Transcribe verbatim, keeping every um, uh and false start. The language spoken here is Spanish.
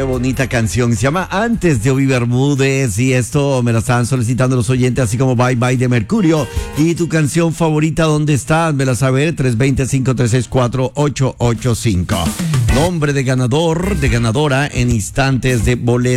bonita canción. Se llama Antes de Ovi Bermúdez y esto me la estaban solicitando los oyentes, así como Bye Bye de Mercurio. Y tu canción favorita, ¿dónde estás? Me la saber, tres dos cero, cinco tres seis cuatro, ocho ocho cinco. Nombre de ganador, de ganadora en instantes de boleto.